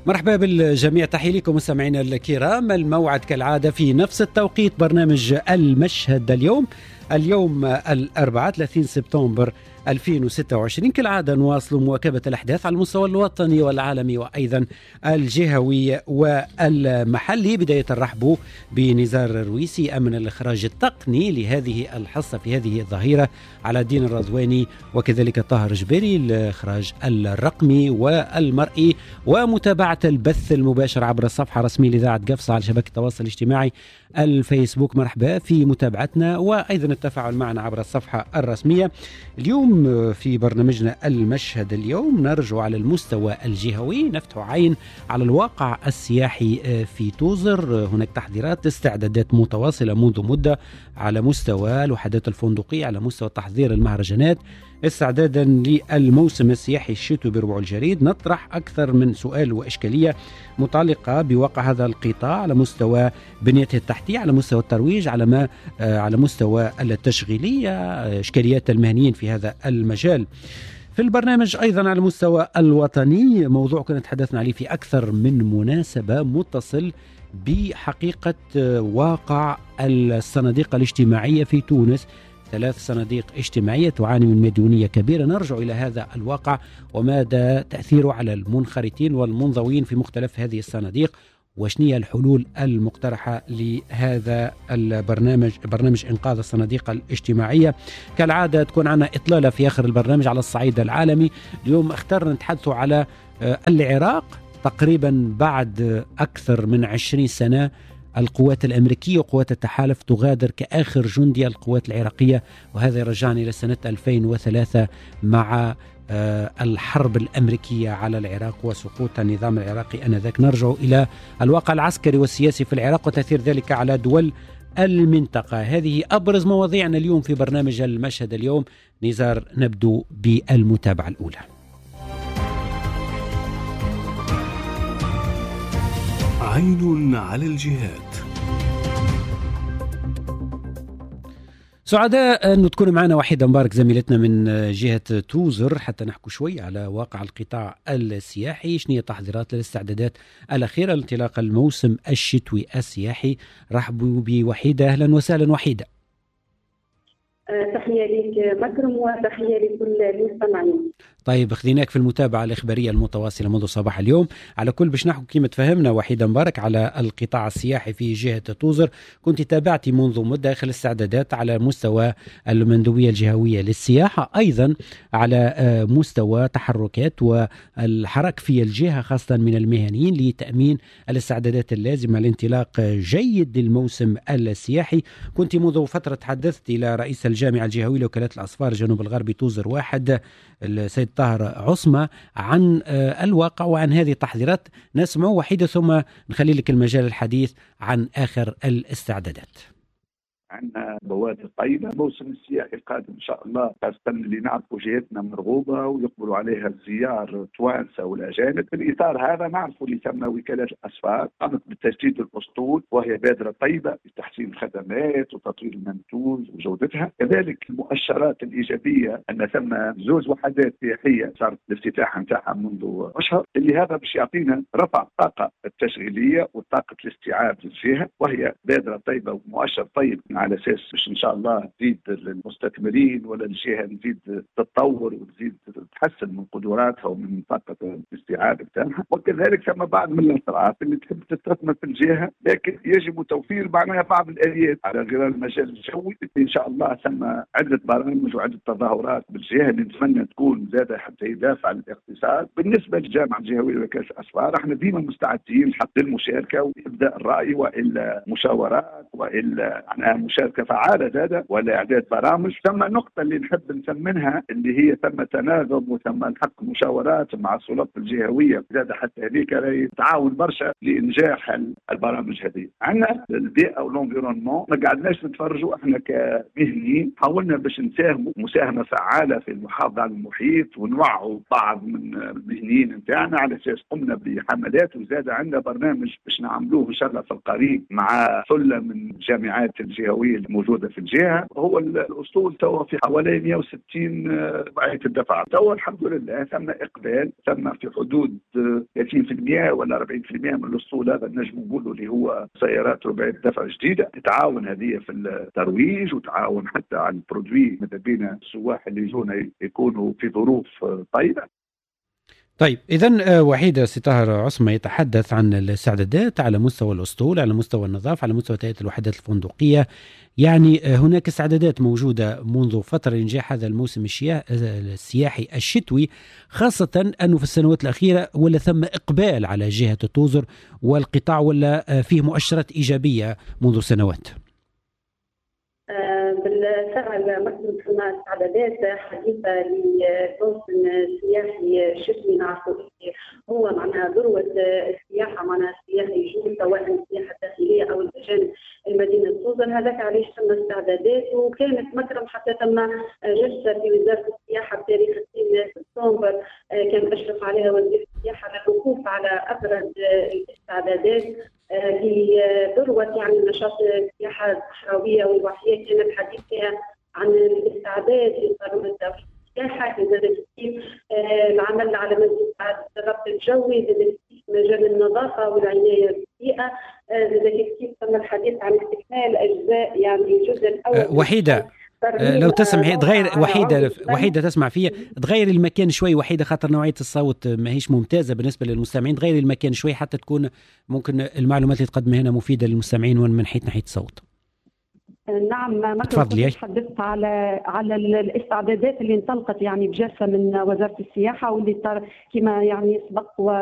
مرحبا بالجميع، تحية لكم مستمعينا الكرام. الموعد كالعادة في نفس التوقيت، برنامج المشهد اليوم الأربعاء 30 سبتمبر 2026. كالعادة نواصل مواكبة الأحداث على المستوى الوطني والعالمي وأيضا الجهوي والمحلي. بداية الرحب بنزار الرويسي أمن الإخراج التقني لهذه الحصة في هذه الظهيرة، على الدين الرضواني وكذلك طاهر جبيري الإخراج الرقمي والمرئي، ومتابعة البث المباشر عبر الصفحة الرسمية لإذاعة قفصة على شبكة التواصل الاجتماعي الفيسبوك. مرحبا في متابعتنا وأيضا التفاعل معنا عبر الصفحة الرسمية. اليوم في برنامجنا المشهد اليوم نرجع على المستوى الجهوي، نفتح عين على الواقع السياحي في توزر. هناك تحضيرات استعدادات متواصلة منذ مدة على مستوى الوحدات الفندقية، على مستوى تحضير المهرجانات استعدادا للموسم السياحي الشتوي بربع الجريد. نطرح أكثر من سؤال وإشكالية متعلقة بواقع هذا القطاع على مستوى بنيته التحتية، على مستوى الترويج، على مستوى التشغيلية، إشكاليات المهنيين في هذا المجال. في البرنامج أيضا على المستوى الوطني موضوع كنا تحدثنا عليه في أكثر من مناسبة، متصل بحقيقة واقع الصناديق الاجتماعية في تونس. 3 صناديق اجتماعية تعاني من مديونية كبيرة. نرجع إلى هذا الواقع وماذا تأثيره على المنخرطين والمنضوين في مختلف هذه الصناديق، وشنية الحلول المقترحة لهذا برنامج إنقاذ الصناديق الاجتماعية. كالعادة تكون عنا إطلالة في آخر البرنامج على الصعيد العالمي. اليوم اخترنا نتحدث على العراق. تقريبا بعد أكثر من 20 سنة القوات الأمريكية وقوات التحالف تغادر كآخر جندي القوات العراقية، وهذا يرجعني إلى سنة 2003 مع الحرب الأمريكية على العراق وسقوط النظام العراقي آنذاك. نرجع إلى الواقع العسكري والسياسي في العراق وتأثير ذلك على دول المنطقة. هذه أبرز مواضيعنا اليوم في برنامج المشهد اليوم. نزار، نبدو بالمتابعة الأولى. عين على الجهات. سعداء أن تكون معنا وحيدة مبارك زميلتنا من جهة توزر حتى نحكي شوي على واقع القطاع السياحي. شنية تحضيرات الاستعدادات الأخيرة لانطلاق الموسم الشتوي السياحي. رحبوا بوحيدة، أهلا وسهلا وحيدة. تحية لك مكرم وتحية لكل المستمعين. طيب، خذيناك في المتابعة الإخبارية المتواصلة منذ صباح اليوم. على كل باش نحكي كما تفهمنا وحيدة مبارك على القطاع السياحي في جهة توزر. كنت تابعتي منذ مدة داخل الاستعدادات على مستوى المندوبية الجهوية للسياحة، أيضا على مستوى تحركات والحرك في الجهة خاصة من المهنيين لتأمين الاستعدادات اللازمة لانطلاق جيد للموسم السياحي. كنت منذ فترة تحدثت إلى رئيس الجامعة الجهوية لوكالة الأصفار الجنوب الغربي توزر واحد السيد طاهر عصمة عن الواقع وعن هذه التحضيرات. نسمع وحيدة ثم نخلي لك المجال الحديث عن آخر الاستعدادات. عندنا بوادر طيبة. موسم السياحي القادم إن شاء الله خاصة اللي نعرفوا جهتنا مرغوبة ويقبلوا عليها الزيار التوانسة والأجانب. في الإطار هذا نعرفوا اللي تم وكالة الأسفار قامت بتجديد الأسطول، وهي بادرة طيبة لتحسين الخدمات وتطوير المنتوج وجودتها. كذلك المؤشرات الإيجابية أن ثم 2 وحدات سياحية صارت الافتتاح نتاعها منذ أشهر، اللي هذا باش يعطينا رفع الطاقة التشغيلية وطاقة الاستيعاب للجهة، وهي بادرة طيبة ومؤشر طيب على اساس باش ان شاء الله تزيد المستثمرين ولا الجهه تزيد تتطور وتزيد تحسن من قدراتها ومن طاقه الاستيعاب بتاعها. وكذلك ثم بعض من الاطراف اللي تحب تستثمر في الجهه، لكن يجب توفير معناها بعض الاليات على غرار المجال الجوي. ان شاء الله ثم عده برامج وعده تظاهرات بالجهه اللي نتمنى تكون زاده حتى يدافع عن الاقتصاد. بالنسبه للجامعه الجهويه لوكاله الاسفار احنا ديما مستعدين حتى للمشاركه وابداء الراي والا مشاورات والا مشاركة فعالة زادة ولا إعداد برامج. ثم النقطة اللي نحب نثمنها اللي هي ثم تناغم وثم الحق مشاورات مع السلطات الجهوية زادة، حتى هذيك تعاون برشا لإنجاح البرامج هذه. عندنا البيئة والانفيرونمون ما قعدناش نتفرجوا احنا كمهنيين، حاولنا باش نساهموا مساهمة فعالة في المحافظة على المحيط ونوعوا بعض من المهنيين نتاعنا، على أساس قمنا بحملات وزادة عندنا برنامج باش نعملوه إن شاء الله في القريب مع ثلة من جامعات الجهوية التمويل الموجودة في الجهة. هو الأسطول توا في حوالي 160 وعية الدفع. توا الحمد لله ثم إقبال، ثم في حدود 30% ولا 40% من الأسطول هذا نجم نقوله اللي هو سيارات رباعية دفع جديدة. تتعاون هذه في الترويج وتعاون حتى على البرودوي ماذا بينا السواح اللي يجونا يكونوا في ظروف طيبة. طيب إذن وحيدة سي طاهر عصمة يتحدث عن الاستعدادات على مستوى الأسطول، على مستوى النظافة، على مستوى تهيئة الوحدات الفندقية. يعني هناك استعدادات موجودة منذ فترة لإنجاح هذا الموسم السياحي الشتوي، خاصة أنه في السنوات الأخيرة ولا ثم إقبال على جهة التوزر، والقطاع ولا فيه مؤشرات إيجابية منذ سنوات. بالفعل مكتب استعدادات حديثة لموسم سياحي شتوي نعرفوا هو معناها ذروة السياحة، معناها السياحة يجون سواء السياحة الداخلية أو الأجانب المدينة توزر. هذاك علاش تم استعدادات، وكانت مكرم حتى تم جلسة في وزارة السياحة بتاريخ 2 سبتمبر كان أشرف عليها وزير السياحة للوقوف على أبرز الاستعدادات في ذروة يعني نشاط السياحة الصحراوية والوحية. كان الحديث فيها عن الاستعداد لضرورة السياحة، إزالة العمل على مزيد الربط الجوي، إزالة مجال النظافة والعناية بالبيئة، إزالة كيف تم الحديث عن استكمال أجزاء يعني الجزء الأول. وحيدة لو تسمحي تغير وحيدة تسمع فيها، تغير المكان شوي وحيدة، خاطر نوعية الصوت ما هيش ممتازة بالنسبة للمستمعين. تغير المكان شوي حتى تكون ممكن المعلومات اللي تقدمها هنا مفيدة للمستمعين ومن ناحية الصوت. نعم، تفضلي. تحدثت على الاستعدادات اللي انطلقت يعني بجلسة من وزارة السياحة، واللي كما يعني سبق